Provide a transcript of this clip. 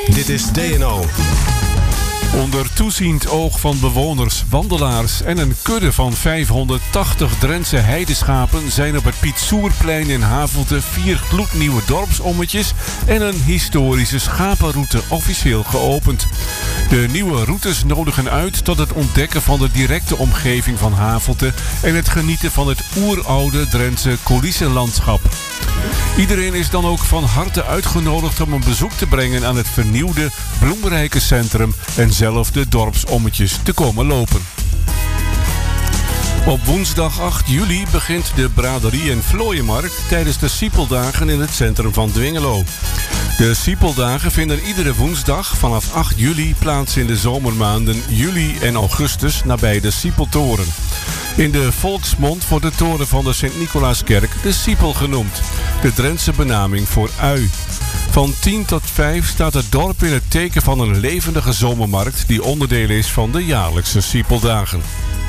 Dit is DNO. Onder toeziend oog van bewoners, wandelaars en een kudde van 580 Drentse heideschapen zijn op het Piet Soerplein in Havelte 4 gloednieuwe dorpsommetjes en een historische schapenroute officieel geopend. De nieuwe routes nodigen uit tot het ontdekken van de directe omgeving van Havelte en het genieten van het oeroude Drentse coulissenlandschap. Iedereen is dan ook van harte uitgenodigd om een bezoek te brengen aan het vernieuwde, bloemrijke centrum en zelf de dorpsommetjes te komen lopen. Op woensdag 8 juli begint de braderie- en vlooienmarkt tijdens de Siepeldagen in het centrum van Dwingelo. De Siepeldagen vinden iedere woensdag vanaf 8 juli plaats in de zomermaanden juli en augustus nabij de Siepeltoren. In de volksmond wordt de toren van de Sint-Nicolaaskerk de Siepel genoemd, de Drentse benaming voor ui. Van 10 tot 5 staat het dorp in het teken van een levendige zomermarkt die onderdeel is van de jaarlijkse Siepeldagen.